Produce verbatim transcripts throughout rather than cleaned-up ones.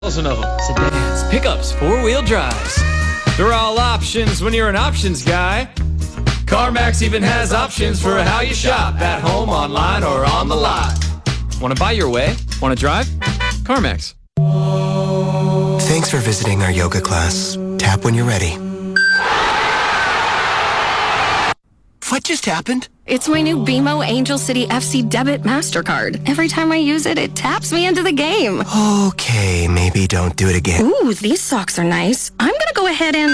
thousand of them. Sedans, pickups, four-wheel drives. They're all options when you're an options guy. CarMax even has options for how you shop, at home, online, or on the lot. Want to buy your way? Want to drive? CarMax. Thanks for visiting our yoga class. Tap when you're ready. What just happened? It's my new B M O Angel City F C Debit MasterCard. Every time I use it, it taps me into the game. Okay, maybe don't do it again. Ooh, these socks are nice. I'm gonna go ahead and...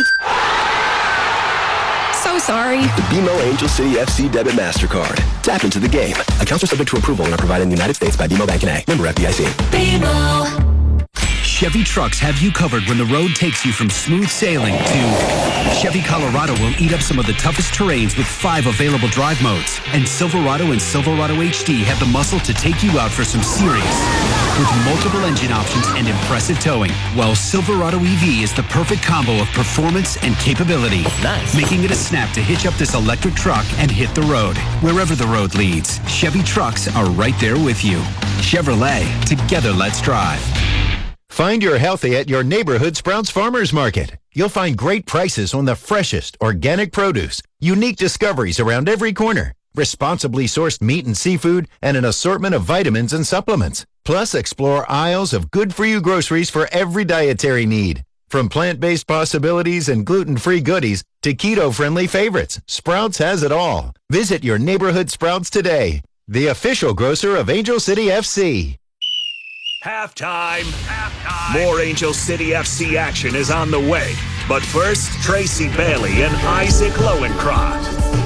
So sorry. The B M O Angel City F C Debit MasterCard. Tap into the game. Accounts are subject to approval and are provided in the United States by B M O Bank N A. Member F D I C. B M O. Chevy trucks have you covered when the road takes you from smooth sailing to Chevy Colorado will eat up some of the toughest terrains with five available drive modes. And Silverado and Silverado H D have the muscle to take you out for some serious with multiple engine options and impressive towing. While Silverado E V is the perfect combo of performance and capability. Nice. Making it a snap to hitch up this electric truck and hit the road. Wherever the road leads, Chevy trucks are right there with you. Chevrolet, together let's drive. Find your healthy at your neighborhood Sprouts Farmers Market. You'll find great prices on the freshest organic produce, unique discoveries around every corner, responsibly sourced meat and seafood, and an assortment of vitamins and supplements. Plus, explore aisles of good-for-you groceries for every dietary need. From plant-based possibilities and gluten-free goodies to keto-friendly favorites, Sprouts has it all. Visit your neighborhood Sprouts today, the official grocer of Angel City F C. Halftime. Halftime. More Angel City F C action is on the way. But first, Tracy Bailey and Isaac Lowencroft.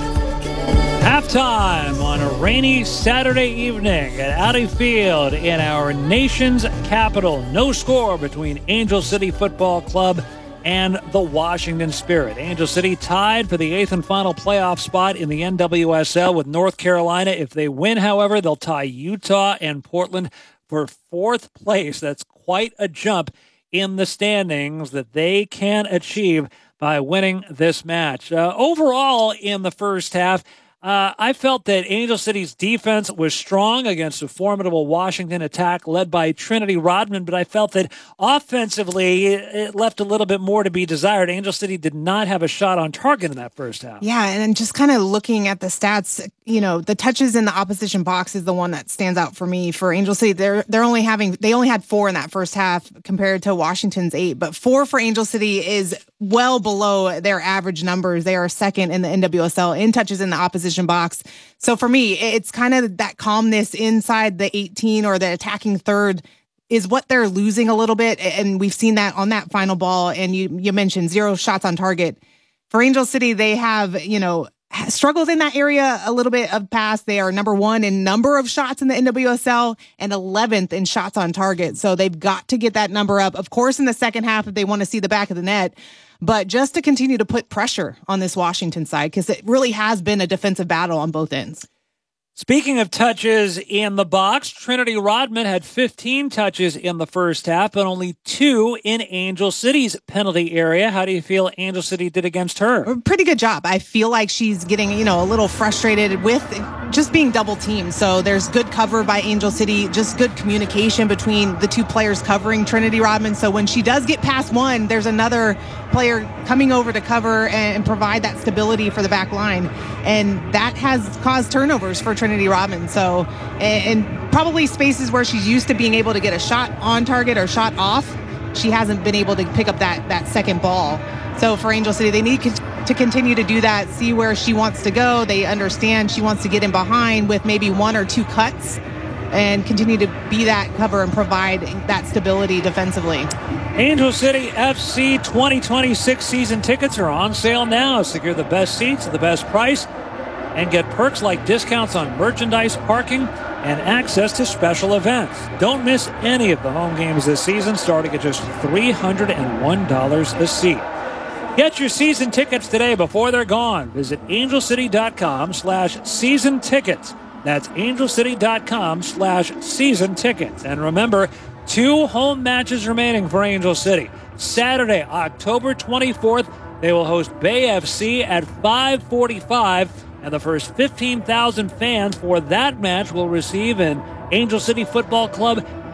Halftime on a rainy Saturday evening at Audi Field in our nation's capital. No score between Angel City Football Club and the Washington Spirit. Angel City tied for the eighth and final playoff spot in the N W S L with North Carolina. If they win, however, they'll tie Utah and Portland for fourth place. That's quite a jump in the standings that they can achieve by winning this match. Uh, overall, in the first half, Uh, I felt that Angel City's defense was strong against a formidable Washington attack led by Trinity Rodman, but I felt that offensively it left a little bit more to be desired. Angel City did not have a shot on target in that first half. Yeah, and just kind of looking at the stats, you know, the touches in the opposition box is the one that stands out for me. For Angel City, they're they're only having they only had four in that first half compared to Washington's eight, but four for Angel City is well below their average numbers. They are second in the N W S L in touches in the opposition box. So for me, it's kind of that calmness inside the eighteen or the attacking third is what they're losing a little bit. And we've seen that on that final ball. And you, you mentioned zero shots on target. For Angel City, they have, you know, struggled in that area a little bit of pass. They are number one in number of shots in the N W S L and eleventh in shots on target. So they've got to get that number up. Of course, in the second half, if they want to see the back of the net, but just to continue to put pressure on this Washington side, because it really has been a defensive battle on both ends. Speaking of touches in the box, Trinity Rodman had fifteen touches in the first half, but only two in Angel City's penalty area. How do you feel Angel City did against her? Pretty good job. I feel like she's getting, you know, a little frustrated with just being double teamed. So there's good cover by Angel City, just good communication between the two players covering Trinity Rodman. So when she does get past one, there's another player coming over to cover and provide that stability for the back line. And that has caused turnovers for Trinity Rodman. So, and, and probably spaces where she's used to being able to get a shot on target or shot off, she hasn't been able to pick up that, that second ball. So for Angel City, they need to continue to do that, see where she wants to go. They understand she wants to get in behind with maybe one or two cuts and continue to be that cover and provide that stability defensively. Angel City F C twenty twenty-six season tickets are on sale now. Secure the best seats at the best price and get perks like discounts on merchandise, parking, and access to special events. Don't miss any of the home games this season, starting at just three hundred one dollars a seat. Get your season tickets today before they're gone. Visit angelcity.com slash season tickets. That's angelcity.com slash season tickets. And remember, two home matches remaining for Angel City. Saturday, October twenty-fourth, they will host Bay F C at five forty-five, and the first fifteen thousand fans for that match will receive an Angel City Football Club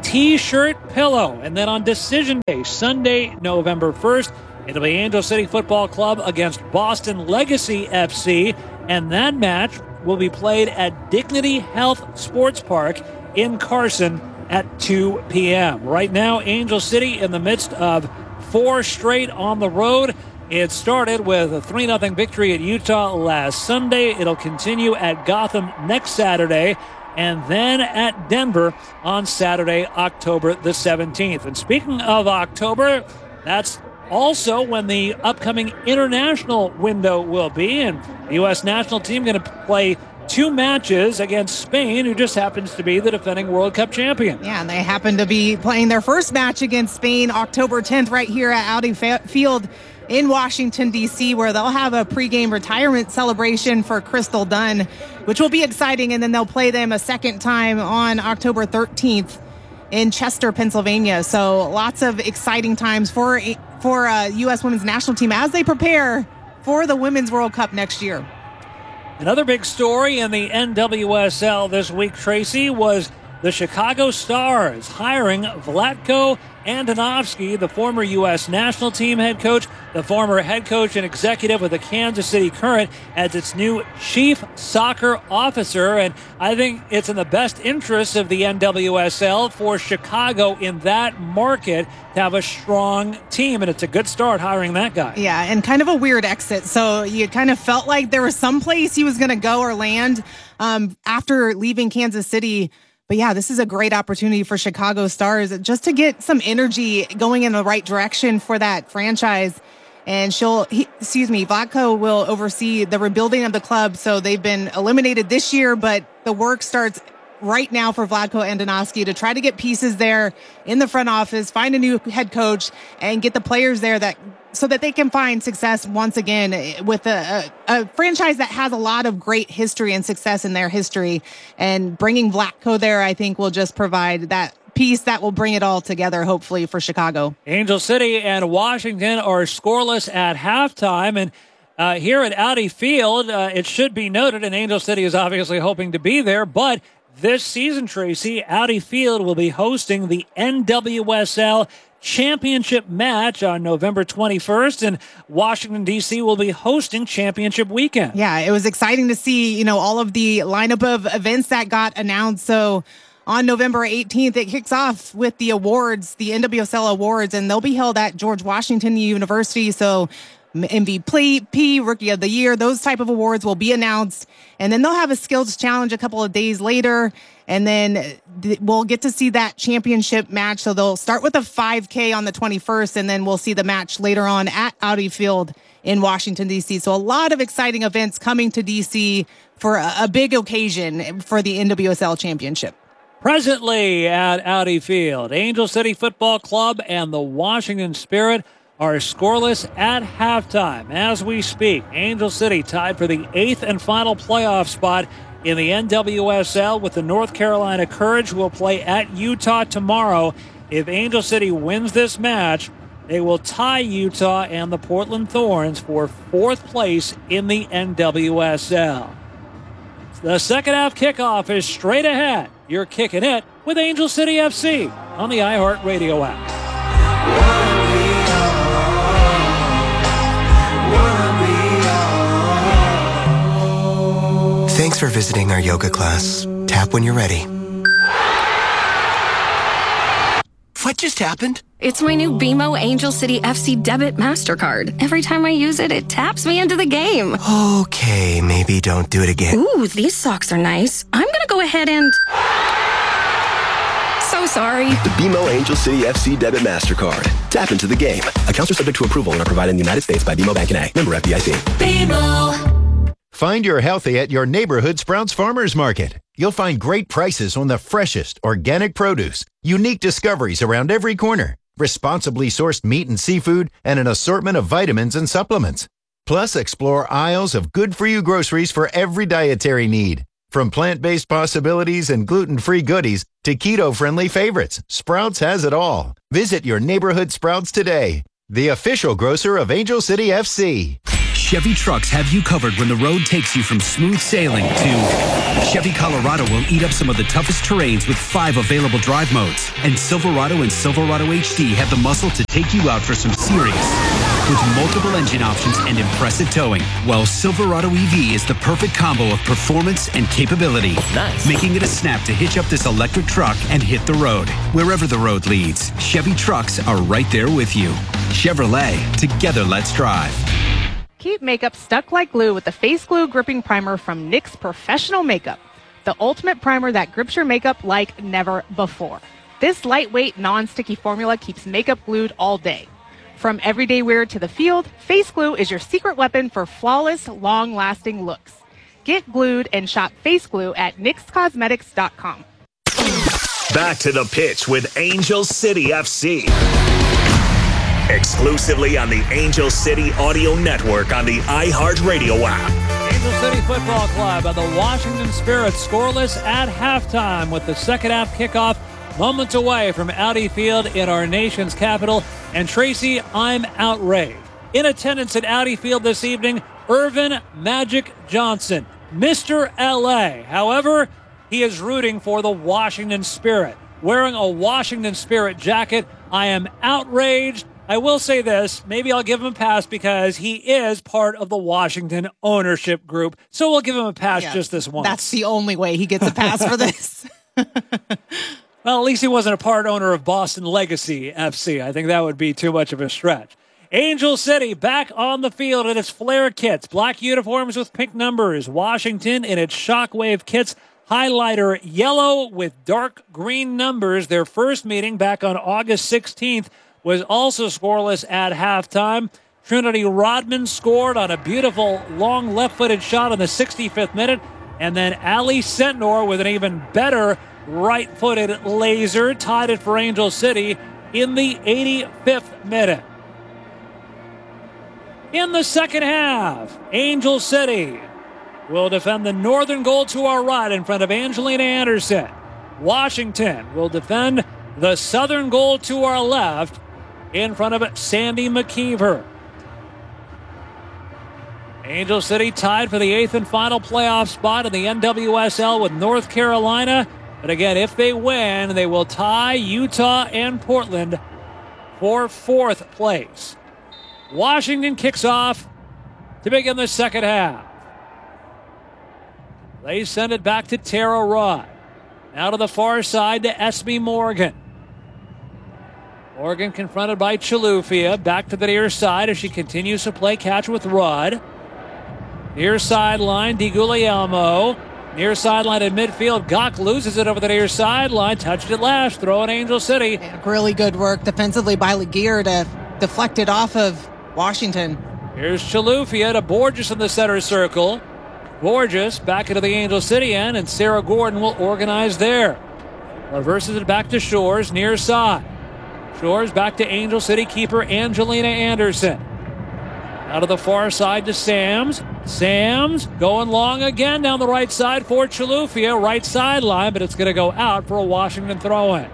T-shirt pillow. And then on Decision Day, Sunday, November first, it'll be Angel City Football Club against Boston Legacy F C. And that match will be played at Dignity Health Sports Park in Carson at two p.m. Right now, Angel City in the midst of four straight on the road. It started with a three nothing victory at Utah last Sunday. It'll continue at Gotham next Saturday, and then at Denver on Saturday, October the seventeenth. And speaking of October, that's also when the upcoming international window will be, and the U S national team going to play two matches against Spain, who just happens to be the defending World Cup champion. Yeah, and they happen to be playing their first match against Spain October tenth right here at Audi Field in Washington, D C, where they'll have a pregame retirement celebration for Crystal Dunn, which will be exciting, and then they'll play them a second time on October thirteenth in Chester, Pennsylvania. So lots of exciting times for for uh, U S women's national team as they prepare for the Women's World Cup next year. Another big story in the N W S L this week, Tracy, was the Chicago Stars hiring Vlatko Andonovski, the former U S national team head coach, the former head coach and executive with the Kansas City Current, as its new chief soccer officer. And I think it's in the best interest of the N W S L for Chicago in that market to have a strong team. And it's a good start hiring that guy. Yeah, and kind of a weird exit. So you kind of felt like there was some place he was going to go or land um, after leaving Kansas City. But yeah, this is a great opportunity for Chicago Stars just to get some energy going in the right direction for that franchise. And she'll, he, excuse me, Vlatko will oversee the rebuilding of the club. So they've been eliminated this year, but the work starts right now for Vlatko Andonovski to try to get pieces there in the front office, find a new head coach, and get the players there that so that they can find success once again with a, a, a franchise that has a lot of great history and success in their history. And bringing Vlatko there, I think, will just provide that piece that will bring it all together, hopefully, for Chicago. Angel City and Washington are scoreless at halftime. And uh, here at Audi Field, uh, it should be noted, and Angel City is obviously hoping to be there, but this season, Tracy, Audi Field will be hosting the N W S L championship match on November twenty-first, and Washington, D C will be hosting championship weekend. Yeah, it was exciting to see, you know, all of the lineup of events that got announced. So on November eighteenth, it kicks off with the awards, the N W S L awards, and they'll be held at George Washington University. So M V P, Rookie of the Year, those type of awards will be announced. And then they'll have a skills challenge a couple of days later. And then we'll get to see that championship match. So they'll start with a five K on the twenty-first, and then we'll see the match later on at Audi Field in Washington, D C. So a lot of exciting events coming to D C for a, a big occasion for the N W S L championship. Presently at Audi Field, Angel City Football Club and the Washington Spirit are scoreless at halftime. As we speak, Angel City tied for the eighth and final playoff spot in the N W S L with the North Carolina Courage, who will play at Utah tomorrow. If Angel City wins this match, they will tie Utah and the Portland Thorns for fourth place in the N W S L. The second half kickoff is straight ahead. You're kicking it with Angel City F C on the iHeartRadio app. Thanks for visiting our yoga class. Tap when you're ready. What just happened? It's my new B M O Angel City F C debit MasterCard. Every time I use it, it taps me into the game. Okay, maybe don't do it again. Ooh, these socks are nice. I'm gonna go ahead and... So sorry. The B M O Angel City F C debit MasterCard. Tap into the game. Accounts are subject to approval and are provided in the United States by B M O Bank N A. Member F D I C. B M O. Find your healthy at your neighborhood Sprouts Farmers Market. You'll find great prices on the freshest organic produce, unique discoveries around every corner, responsibly sourced meat and seafood, and an assortment of vitamins and supplements. Plus, explore aisles of good-for-you groceries for every dietary need. From plant-based possibilities and gluten-free goodies to keto-friendly favorites, Sprouts has it all. Visit your neighborhood Sprouts today, the official grocer of Angel City F C. Chevy Trucks have you covered when the road takes you from smooth sailing to Chevy Colorado will eat up some of the toughest terrains with five available drive modes. And Silverado and Silverado H D have the muscle to take you out for some serious with multiple engine options and impressive towing. Well, Silverado E V is the perfect combo of performance and capability. Nice. Making it a snap to hitch up this electric truck and hit the road. Wherever the road leads, Chevy Trucks are right there with you. Chevrolet, together let's drive. Keep makeup stuck like glue with the Face Glue Gripping Primer from N Y X Professional Makeup. The ultimate primer that grips your makeup like never before. This lightweight, non-sticky formula keeps makeup glued all day. From everyday wear to the field, Face Glue is your secret weapon for flawless, long-lasting looks. Get glued and shop Face Glue at N Y X Cosmetics dot com. Back to the pitch with Angel City F C. Exclusively on the Angel City Audio Network on the iHeartRadio app. Angel City Football Club and the Washington Spirit scoreless at halftime with the second half kickoff moments away from Audi Field in our nation's capital. And Tracy, I'm outraged. In attendance at Audi Field this evening, Irvin Magic Johnson, Mister L A. However, he is rooting for the Washington Spirit. Wearing a Washington Spirit jacket, I am outraged. I will say this, maybe I'll give him a pass because he is part of the Washington ownership group. So we'll give him a pass Yeah, just this once. That's the only way he gets a pass for this. Well, at least he wasn't a part owner of Boston Legacy F C. I think that would be too much of a stretch. Angel City back on the field in its flare kits. Black uniforms with pink numbers. Washington in its Shockwave kits. Highlighter yellow with dark green numbers. Their first meeting back on August sixteenth was also scoreless at halftime. Trinity Rodman scored on a beautiful long left-footed shot in the sixty-fifth minute. And then Ali Sentnor with an even better right-footed laser tied it for Angel City in the eighty-fifth minute. In the second half, Angel City will defend the northern goal to our right in front of Angelina Anderson. Washington will defend the southern goal to our left in front of Sandy McKeever. Angel City tied for the eighth and final playoff spot in the N W S L with North Carolina. But again, if they win, they will tie Utah and Portland for fourth place. Washington kicks off to begin the second half. They send it back to Tara Rod. Now to the far side to Esme Morgan. Morgan confronted by Chilufia. Back to the near side as she continues to play catch with Rod. Near sideline, DiGuglielmo. Near sideline in midfield. Gok loses it over the near sideline. Touched it last. Throw in Angel City. Yeah, really good work defensively by Laguerre to deflect it off of Washington. Here's Chilufia to Borges in the center circle. Borges back into the Angel City end, and Sarah Gordon will organize there. Reverses it back to Shores, near side. Shores back to Angel City keeper Angelina Anderson. Out of the far side to Sams. Sams going long again down the right side for Chilufia. Right sideline, but it's going to go out for a Washington throw-in.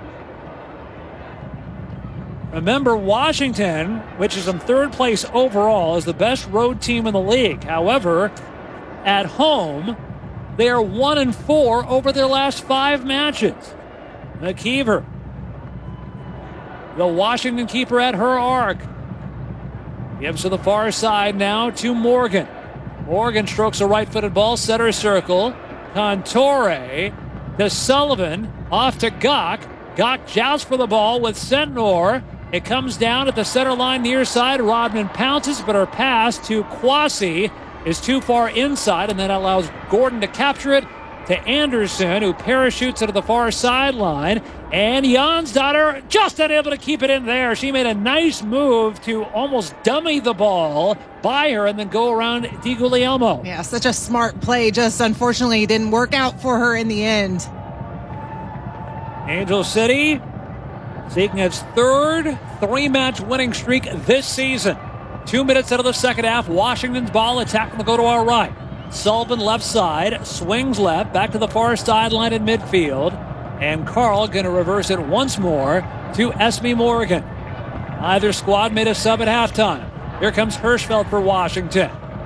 Remember, Washington, which is in third place overall, is the best road team in the league. However, at home, they are one and four over their last five matches. McKeever, the Washington keeper at her arc, gives to the far side now to Morgan. Morgan strokes a right-footed ball, center circle. Contore to Sullivan, off to Gok. Gok jousts for the ball with Sentnor. It comes down at the center line near side. Rodman pounces, but her pass to Kwasi is too far inside, and then allows Gordon to capture it to Anderson, who parachutes into the far sideline. And Jansdottir just unable to keep it in there. She made a nice move to almost dummy the ball by her and then go around DiGuglielmo. Yeah, such a smart play. Just unfortunately didn't work out for her in the end. Angel City seeking its third three-match winning streak this season. Two minutes out of the second half, Washington's ball attacking the go to our right. Sullivan left side, swings left, back to the far sideline in midfield. And Carl going to reverse it once more to Esme Morgan. Either squad made a sub at halftime. Here comes Hirschfeld for Washington.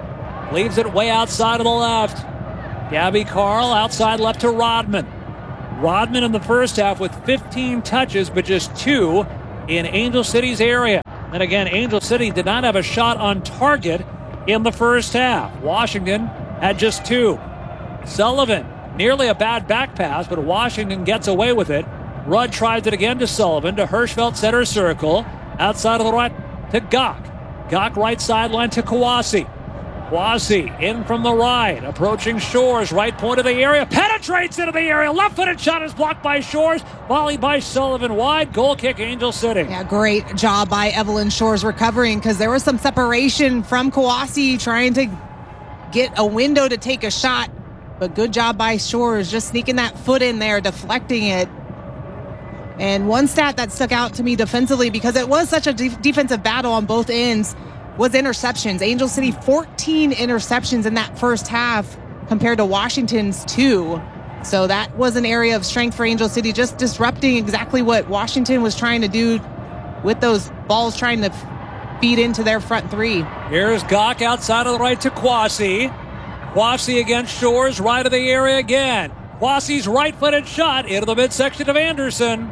Leaves it way outside of the left. Gabby Carl outside left to Rodman. Rodman in the first half with fifteen touches, but just two in Angel City's area. And again, Angel City did not have a shot on target in the first half. Washington had just two. Sullivan, nearly a bad back pass, but Washington gets away with it. Rudd tries it again to Sullivan, to Hirschfeld center circle. Outside of the right to Gok. Gok right sideline to Kawasi. Kawasi in from the right, approaching Shores, right point of the area, penetrates into the area, left-footed shot is blocked by Shores, volley by Sullivan wide, goal kick Angel City. Yeah, great job by Evelyn Shores recovering, because there was some separation from Kawasi trying to get a window to take a shot, but good job by Shores, just sneaking that foot in there, deflecting it. And one stat that stuck out to me defensively, because it was such a de- defensive battle on both ends, was interceptions. Angel City, fourteen interceptions in that first half compared to Washington's two. So that was an area of strength for Angel City, just disrupting exactly what Washington was trying to do with those balls, trying to feed into their front three. Here's Gok outside of the right to Kwasi. Kwasi against Shores, right of the area again. Kwasi's right-footed shot into the midsection of Anderson.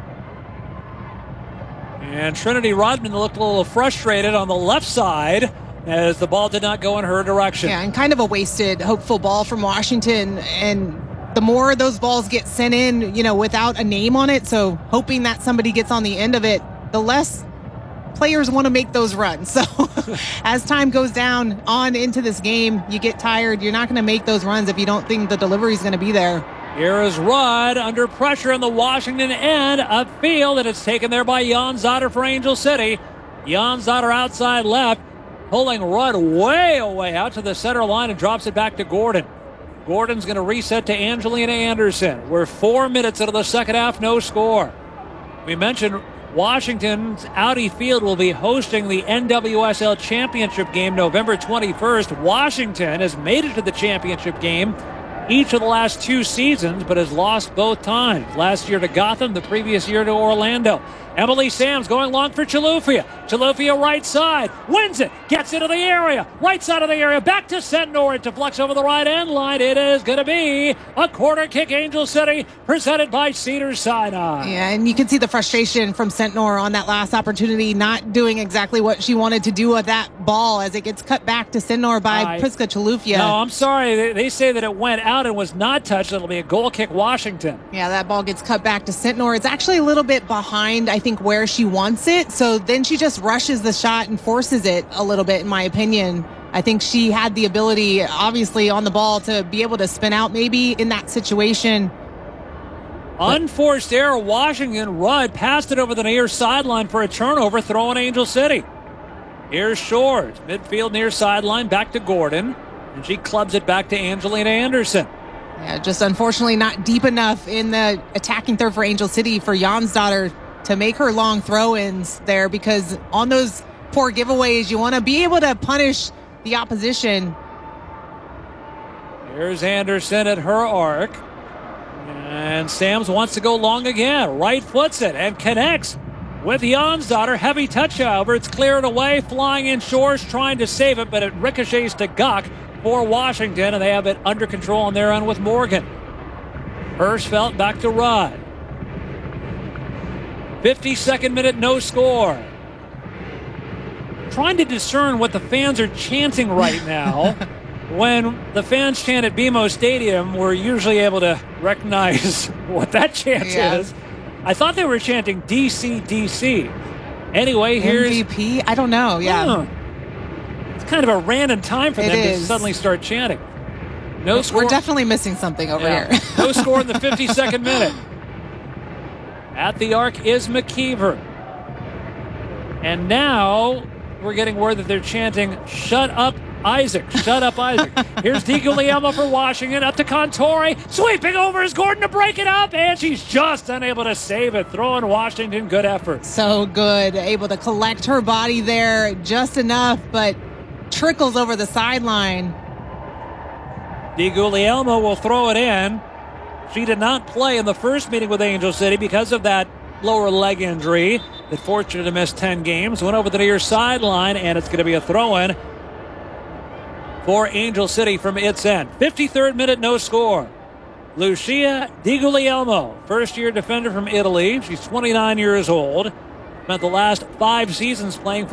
And Trinity Rodman looked a little frustrated on the left side as the ball did not go in her direction. Yeah, and kind of a wasted, hopeful ball from Washington. And the more those balls get sent in, you know, without a name on it, so hoping that somebody gets on the end of it, the less players want to make those runs. So as time goes down on into this game, you get tired. You're not going to make those runs if you don't think the delivery is going to be there. Here is Rudd under pressure in the Washington end, upfield, and it's taken there by Jan Zotter for Angel City. Jan Zotter outside left, pulling Rudd way away out to the center line and drops it back to Gordon. Gordon's going to reset to Angelina Anderson. We're four minutes into the second half, no score. We mentioned Washington's Audi Field will be hosting the N W S L Championship game November twenty-first. Washington has made it to the championship game each of the last two seasons, but has lost both times. Last year to Gotham, the previous year to Orlando. Emily Sams going long for Chilufya. Chilufya right side, wins it, gets into the area, right side of the area, back to Sentnor. It deflects over the right end line. It is going to be a corner kick, Angel City, presented by Cedars-Sinai. Yeah, and you can see the frustration from Sentnor on that last opportunity, not doing exactly what she wanted to do with that ball as it gets cut back to Sentnor by I, Priska Chilufya. No, I'm sorry. They, they say that it went out and was not touched. It'll be a goal kick, Washington. Yeah, that ball gets cut back to Sentnor. It's actually a little bit behind, I think, where she wants it. So then she just rushes the shot and forces it a little bit, in my opinion. I think she had the ability, obviously, on the ball to be able to spin out maybe in that situation. Unforced error, Washington. Rudd passed it over the near sideline for a turnover, throwing Angel City. Here's Shores, midfield near sideline, back to Gordon, and she clubs it back to Angelina Anderson. Yeah, just unfortunately not deep enough in the attacking third for Angel City for Jansdotter to make her long throw-ins there, because on those poor giveaways, you want to be able to punish the opposition. Here's Anderson at her arc. And Sams wants to go long again. Right foots it and connects with Jansdotter. Heavy touch, however. It's cleared away. Flying in Shores trying to save it, but it ricochets to Gok for Washington, and they have it under control on their end with Morgan. Hirschfeld back to Rudd. fifty-second minute, no score. Trying to discern what the fans are chanting right now. When the fans chant at B M O Stadium, we're usually able to recognize what that chant yeah. is. I thought they were chanting D C D C. Anyway, here's... M V P? I don't know, yeah. Huh. It's kind of a random time for it them is. to suddenly start chanting. No we're score. We're definitely missing something over yeah. here. No score in the fifty-second minute. At the arc is McKeever. And now we're getting word that they're chanting, "Shut up, Isaac. Shut up, Isaac." Here's DiGuglielmo for Washington. Up to Contore. Sweeping over is Gordon to break it up. And she's just unable to save it. Throwing Washington. Good effort. So good. Able to collect her body there just enough, but trickles over the sideline. DiGuglielmo will throw it in. She did not play in the first meeting with Angel City because of that lower leg injury that forced her to miss ten games. Went over the near sideline, and it's going to be a throw-in for Angel City from its end. fifty-third minute, no score. Lucia Di Guglielmo, first-year defender from Italy. She's twenty-nine years old. Spent the last five seasons playing for